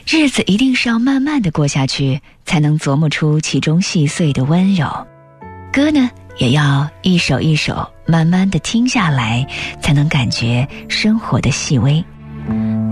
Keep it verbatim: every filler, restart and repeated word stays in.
日子一定是要慢慢的过下去，才能琢磨出其中细碎的温柔。歌呢，也要一首一首慢慢的听下来，才能感觉生活的细微。